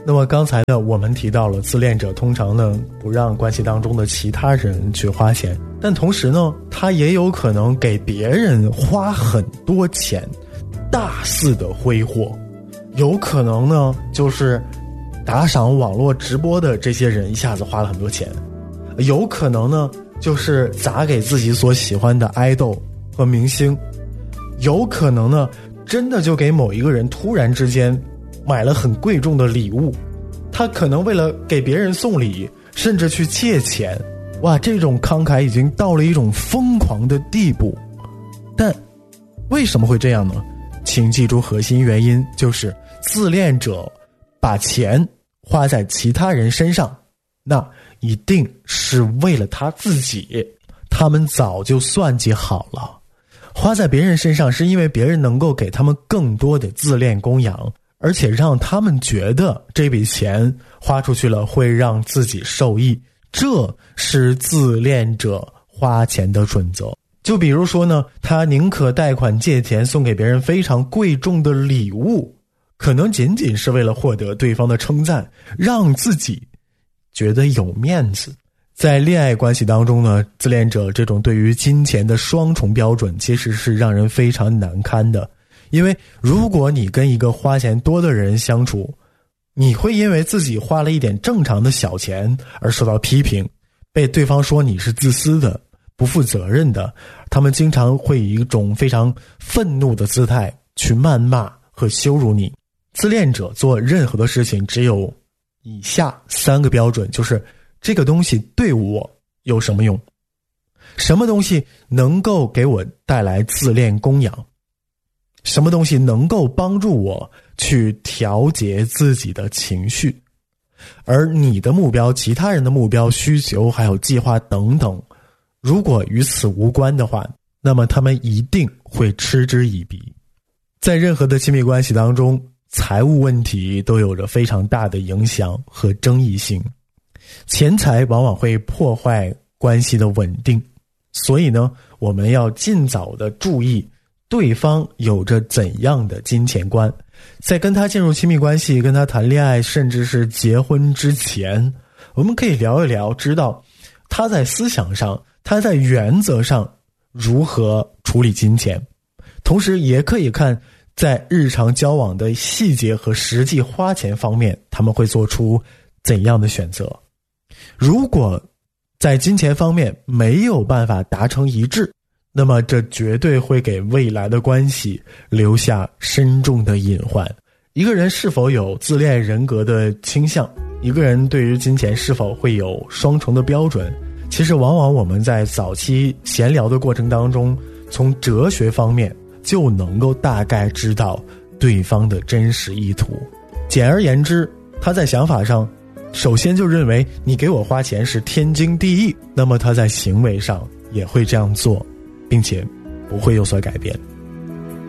那么刚才呢，我们提到了自恋者通常呢不让关系当中的其他人去花钱，但同时呢，他也有可能给别人花很多钱，大肆的挥霍。有可能呢，就是打赏网络直播的这些人一下子花了很多钱，有可能呢，就是砸给自己所喜欢的爱豆和明星，有可能呢，真的就给某一个人突然之间买了很贵重的礼物，他可能为了给别人送礼，甚至去借钱。哇，这种慷慨已经到了一种疯狂的地步。但为什么会这样呢？请记住核心原因，就是自恋者把钱花在其他人身上，那一定是为了他自己，他们早就算计好了。花在别人身上是因为别人能够给他们更多的自恋供养，而且让他们觉得这笔钱花出去了会让自己受益，这是自恋者花钱的准则。就比如说呢，他宁可贷款借钱送给别人非常贵重的礼物，可能仅仅是为了获得对方的称赞，让自己觉得有面子。在恋爱关系当中呢，自恋者这种对于金钱的双重标准其实是让人非常难堪的。因为如果你跟一个花钱多的人相处，你会因为自己花了一点正常的小钱而受到批评，被对方说你是自私的、不负责任的，他们经常会以一种非常愤怒的姿态去谩骂和羞辱你。自恋者做任何的事情只有以下3个标准，就是这个东西对我有什么用，什么东西能够给我带来自恋供养，什么东西能够帮助我去调节自己的情绪。而你的目标、其他人的目标、需求还有计划等等，如果与此无关的话，那么他们一定会嗤之以鼻。在任何的亲密关系当中，财务问题都有着非常大的影响和争议性，钱财往往会破坏关系的稳定，所以呢，我们要尽早的注意对方有着怎样的金钱观。在跟他进入亲密关系、跟他谈恋爱，甚至是结婚之前，我们可以聊一聊，知道他在思想上、他在原则上如何处理金钱，同时也可以看在日常交往的细节和实际花钱方面，他们会做出怎样的选择。如果在金钱方面没有办法达成一致，那么这绝对会给未来的关系留下深重的隐患。一个人是否有自恋人格的倾向，一个人对于金钱是否会有双重的标准，其实往往我们在早期闲聊的过程当中，从哲学方面就能够大概知道对方的真实意图。简而言之，他在想法上首先就认为你给我花钱是天经地义，那么他在行为上也会这样做，并且不会有所改变。